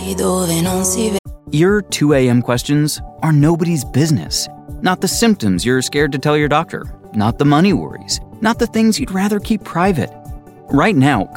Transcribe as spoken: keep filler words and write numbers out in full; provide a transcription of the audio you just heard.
Your two a.m. questions are nobody's business. Not the symptoms you're scared to tell your doctor. Not the money worries. Not the things you'd rather keep private. Right now,